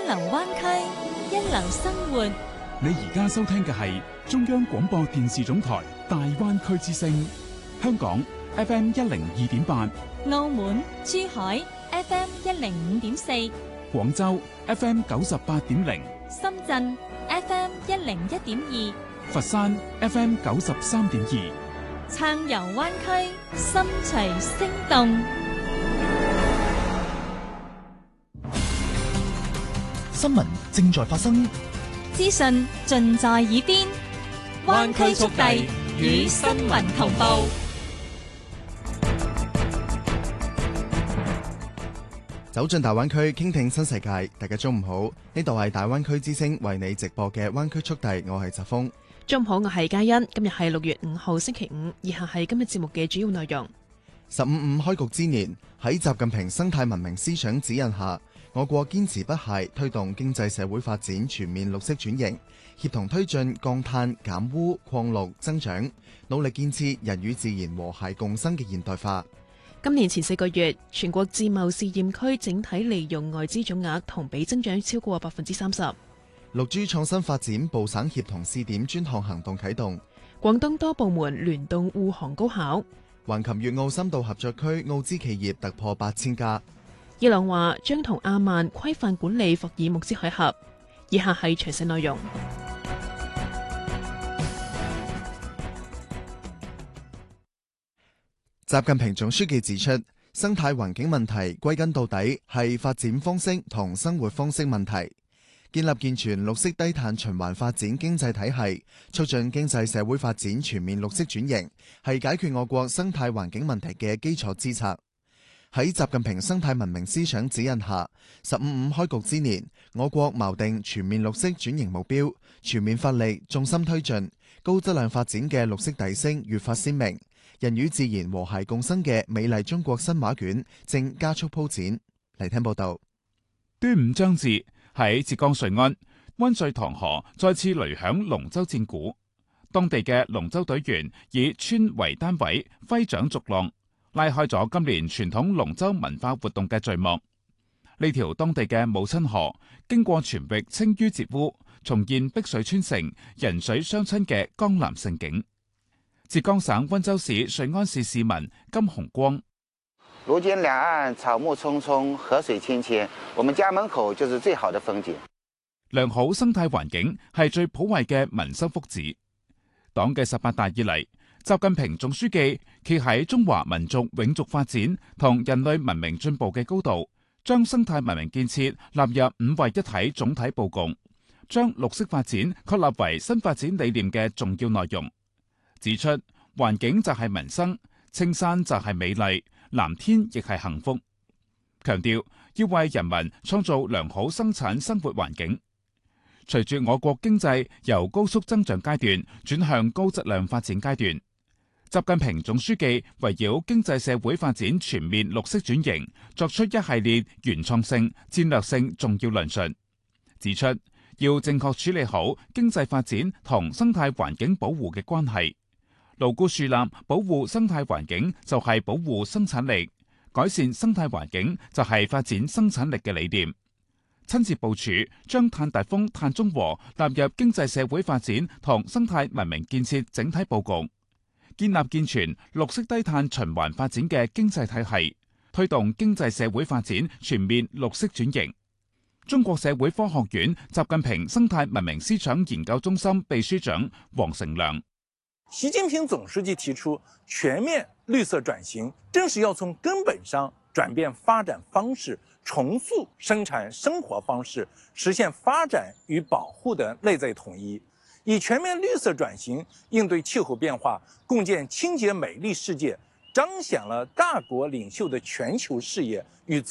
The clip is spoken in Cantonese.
流灣區，一流生活。 你而家收聽嘅係中央廣播電視總台大灣區之聲，香港 FM 102.8， 澳門、珠海 FM 105.4， 廣州 FM 98.0， 深圳 FM 101.2， 佛山 FM 93.2， 暢遊灣區，心隨聲動。 新聞正在發生， 資訊盡在耳邊，灣區速遞與新聞同步。 走進大灣區，傾聽新世界。大家中午好，呢度係大灣區之聲為你直播嘅灣區速遞，我係澤峰。 中午好，我係嘉欣。今日係6月5號星期五，以下係今日節目嘅主要內容。 15.5開局之年，喺習近平生態文明思想指引下，我國堅持不懈推動經濟社會發展全面綠色轉型，協同推進降碳減污擴綠增長，努力建設人與自然和諧共生嘅現代化。 今年前4個月，全國自貿試驗區整體利用外資總額同比增長超過30%。 6G 創新發展部省協同試點專項行動啟動。 廣東多部門聯動護航高考。 橫琴粵澳深度合作區澳資企業突破8000家。 伊朗話將同阿曼規範管理霍爾木茲海峽。以下係詳細內容。 習近平總書記指出，生態環境問題歸根到底係發展方式同生活方式問題。建立健全綠色低碳循環發展經濟體系，促進經濟社會發展全面綠色轉型，係解決我國生態環境問題嘅基礎之策。喺習近平生態文明思想指引下，15.5開局之年，我國錨定全面綠色轉型目標，全面發力，重心推進高質量發展嘅綠色提升越發鮮明，人與自然和諧共生嘅美麗中國新畫卷正加速鋪展。嚟聽報道。 端午將至，喺浙江瑞安，溫瑞塘河再次雷響龍舟戰鼓，當地嘅龍舟隊員以村為單位揮槳逐浪，拉開咗今年傳統龍舟文化活動嘅序幕。呢條當地嘅母親河經過全域清淤截污，重現碧水穿城、人水相親嘅江南盛景。浙江省溫州市瑞安市市民金洪光： 如今兩岸草木蔥蔥，河水清清，我們家門口就是最好的風景。 良好生態環境係最普惠嘅民生福祉。黨嘅18大以嚟，習近平總書記企喺中華民族永續發展同人類文明進步嘅高度，將生態文明建設納入5位一體總體報告，將綠色發展確立為新發展理念嘅重要內容。指出環境就係民生，青山就係美麗，藍天亦係幸福。強調要為人民創造良好生產生活環境。隨住我國經濟由高速增長階段轉向高質量發展階段，習近平總書記圍繞經濟社會發展全面綠色轉型，作出一系列原創性、戰略性重要論述，指出要正確處理好經濟發展同生態環境保護嘅關係。牢固樹立保護生態環境就係保護生產力，改善生態環境就係發展生產力嘅理念。親自部署將碳達峰、碳中和納入經濟社會發展同生態文明建設整體報告，建立健全綠色低碳循環發展嘅經濟體系，推動經濟社會發展全面綠色轉型。中國社會科學院習近平生態文明思想研究中心秘書長黃成良： 習近平總書記提出全面綠色轉型，正是要從根本上轉變發展方式，重塑生產生活方式，實現發展與保護的內在統一，以全面綠色轉型應對氣候變化，共建清潔美麗世界，彰顯了大國領袖的全球視野與